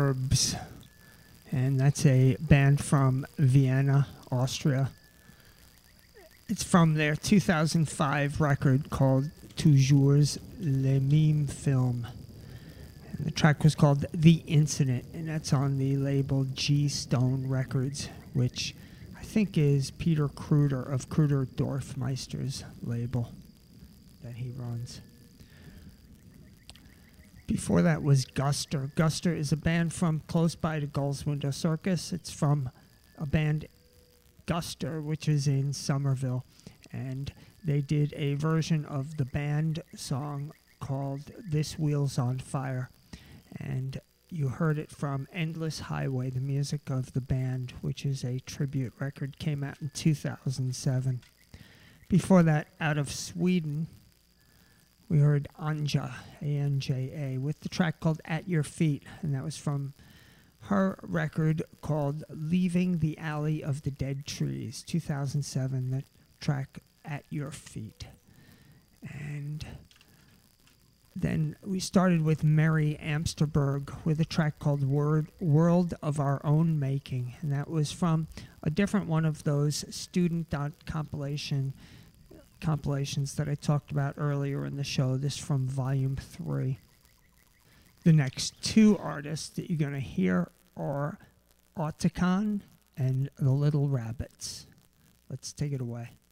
Verbs, and that's a band from Vienna, Austria. It's from their 2005 record called Toujours le même film. And the track was called The Incident, and that's on the label G Stone Records, which I think is Peter Kruder of Kruder Dorfmeister's label that he runs. Before that was Guster. Guster is a band from close by to Gull's Window Circus. It's from a band, Guster, which is in Somerville. And they did a version of the band song called This Wheel's on Fire. And you heard it from Endless Highway, the music of the band, which is a tribute record, came out in 2007. Before that, out of Sweden, we heard Anja, A-N-J-A, with the track called At Your Feet, and that was from her record called Leaving the Alley of the Dead Trees, 2007, the track At Your Feet. And then we started with Mary Amsterberg with a track called World of Our Own Making, and that was from a different one of those student compilations that I talked about earlier in the show. This from Volume 3. The next two artists that you're going to hear are Auticon and the Little Rabbits. Let's take it away.